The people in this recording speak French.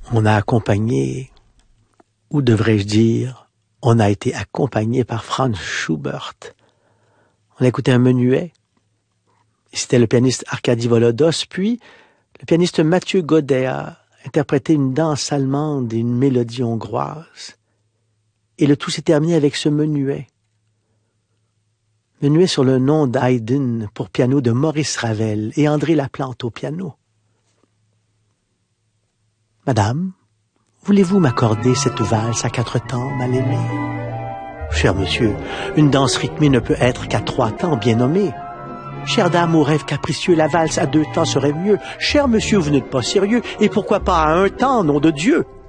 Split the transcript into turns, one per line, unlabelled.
On a accompagné, ou devrais-je dire, on a été accompagné par Franz Schubert. On a écouté un menuet. C'était le pianiste Arkady Volodos, puis le pianiste Mathieu Godet a interprété une danse allemande et une mélodie hongroise. Et le tout s'est terminé avec ce menuet. Menuet sur le nom d'Haydn pour piano de Maurice Ravel et André Laplante au piano. Madame, voulez-vous m'accorder cette valse à 4 temps, mal aimée? Cher monsieur, une danse rythmée ne peut être qu'à 3 temps bien nommés. Chère dame aux rêves capricieux, la valse à 2 temps serait mieux. Cher monsieur, vous n'êtes pas sérieux, et pourquoi pas à 1 temps, nom de Dieu?